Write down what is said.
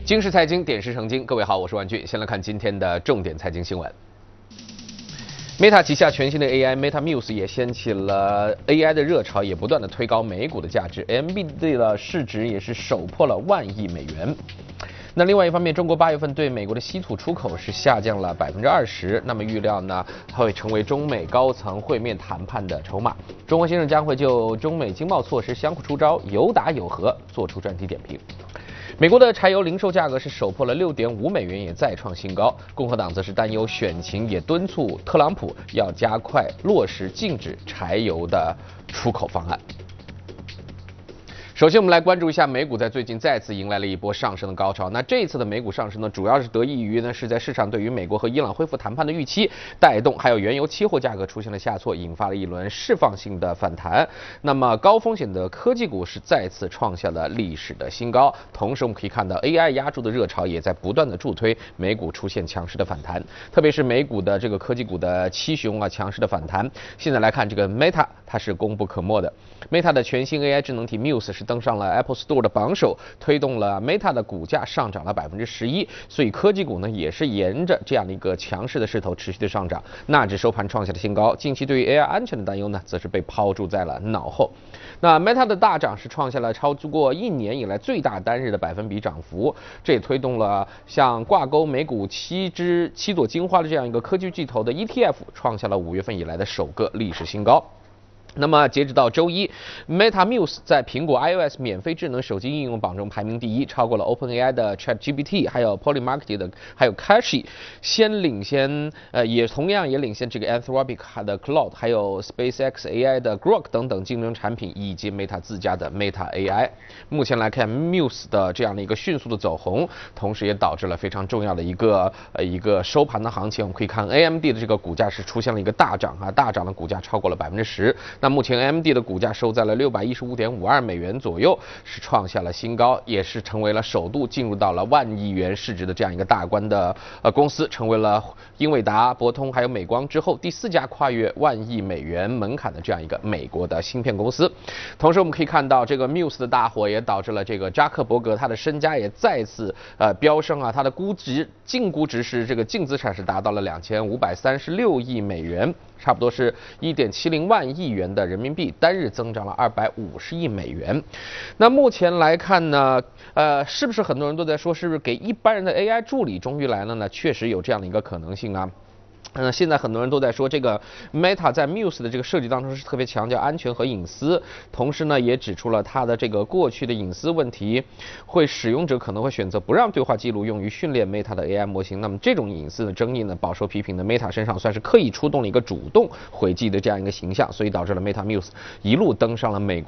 经时财经，点石成金。各位好，我是万俊。先来看今天的重点财经新闻。Meta 旗下全新的 AI Meta Muse 也掀起了 AI 的热潮，也不断的推高美股的价值。AMD 的市值也是首破了1万亿美元。那另外一方面，中国8月份对美国的稀土出口是下降了20%，那么预料呢，它会成为中美高层会面谈判的筹码。中国先生将会就中美经贸措施相互出招，有打有和，做出专题点评。美国的柴油零售价格是首破了6.5美元，也再创新高。共和党则是担忧选情，也敦促特朗普要加快落实禁止柴油的出口方案。首先，我们来关注一下美股在最近再次迎来了一波上升的高潮。那这一次的美股上升呢，主要是得益于是在市场对于美国和伊朗恢复谈判的预期带动，还有原油期货价格出现了下挫，引发了一轮释放性的反弹。那么高风险的科技股是再次创下了历史的新高。同时，我们可以看到 AI 压住的热潮也在不断的助推美股出现强势的反弹，特别是美股的这个科技股的七雄强势的反弹。现在来看这个 Meta， 它是功不可没的。Meta 的全新 AI 智能体 Muse 是登上了 Apple Store 的榜首，推动了 Meta 的股价上涨了11%，所以科技股呢也是沿着这样的一个强势的势头持续的上涨。纳指收盘创下了新高，近期对于 AI 安全的担忧呢，则是被抛诸在了脑后。那 Meta 的大涨是创下了超过1年以来最大单日的百分比涨幅，这也推动了像挂钩美股七朵金花的这样一个科技巨头的 ETF 创下了5月份以来的首个历史新高。那么截止到周一 ，Meta Muse 在苹果 iOS 免费智能手机应用榜中排名第一，超过了 OpenAI 的 ChatGPT， 还有 Polymarket 的，还有 Kashi， 也同样领先这个 Anthropic 的 Claude， 还有 SpaceX AI 的 Grok 等等竞争产品，以及 Meta 自家的 Meta AI。目前来看 ，Muse 的这样的一个迅速的走红，同时也导致了非常重要的一个收盘的行情。我们可以看 AMD 的这个股价是出现了一个大涨大涨的股价超过了10%。那目前 AMD 的股价收在了615.52美元左右，是创下了新高，也是成为了首度进入到了1万亿元市值的这样一个大关的公司，成为了英伟达、博通还有美光之后第4家跨越1万亿美元门槛的这样一个美国的芯片公司。同时我们可以看到，这个 Muse 的大火也导致了这个扎克伯格他的身家也再次飙升他的净估值是这个净资产是达到了2536亿美元，差不多是1.70万亿元的人民币，单日增长了250亿美元。那目前来看呢，是不是很多人都在说，是不是给一般人的 AI 助理终于来了呢？确实有这样的一个可能性啊。现在很多人都在说，这个 Meta 在 Muse 的这个设计当中是特别强调安全和隐私，同时呢也指出了它的这个过去的隐私问题，使用者可能会选择不让对话记录用于训练 Meta 的 AI 模型。那么这种隐私的争议呢，饱受批评的 Meta 身上算是刻意出动了一个主动回击的这样一个形象，所以导致了 Meta Muse 一路登上了美国